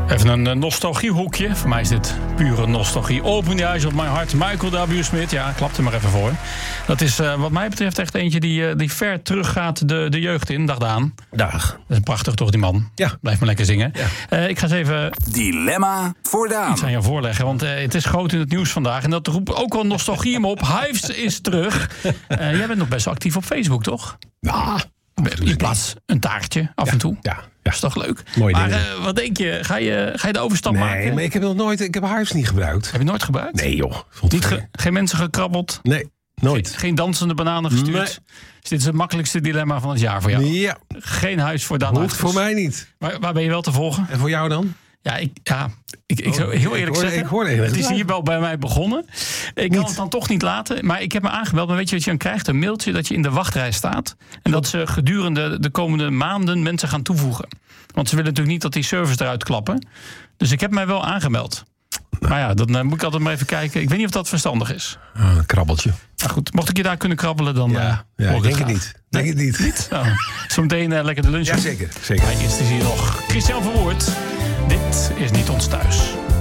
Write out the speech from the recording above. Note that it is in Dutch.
Even een nostalgiehoekje. Voor mij is dit pure nostalgie. Open the eyes of my heart. Michael W. Smith. Ja, klap er maar even voor. Dat is wat mij betreft echt eentje die ver teruggaat de jeugd in. Dag Daan. Dag. Dat is prachtig toch, die man. Ja. Blijf maar lekker zingen. Ja. Ik ga eens even Dilemma voor Daan. iets aan jou voorleggen. Want het is groot in het nieuws vandaag. En dat roept ook wel nostalgie in me op. Hives is terug. Jij bent nog best wel actief op Facebook, toch? Ja. Je plaatst een taartje af en toe. Ja. Dat is toch leuk? Mooie maar dingen. Wat denk je? Ga je de overstap maken? Nee, maar ik heb Hives niet gebruikt. Heb je nooit gebruikt? Nee, joh. Geen mensen gekrabbeld? Nee, nooit. Geen dansende bananen gestuurd? Nee. Dus dit is het makkelijkste dilemma van het jaar voor jou. Ja. Geen huis voor Daan. Hoeft voor mij niet. Waar ben je wel te volgen? En voor jou dan? Ja, ik zou heel eerlijk zeggen. Ik hoorde het is hier wel bij mij begonnen. Ik kan het dan toch niet laten. Maar ik heb me aangemeld. Maar weet je wat je dan krijgt? Een mailtje dat je in de wachtrij staat. En dat ze gedurende de komende maanden mensen gaan toevoegen. Want ze willen natuurlijk niet dat die servers eruit klappen. Dus ik heb mij wel aangemeld. Maar ja, dan moet ik altijd maar even kijken. Ik weet niet of dat verstandig is. Een krabbeltje. Nou goed, mocht ik je daar kunnen krabbelen, dan Ja, hoor ik denk graag. het niet. Denk het niet. Nou, zometeen lekker de lunch. Ja, zeker. Maar eerst is hier nog Christian Verwoerd. Dit is niet ons thuis.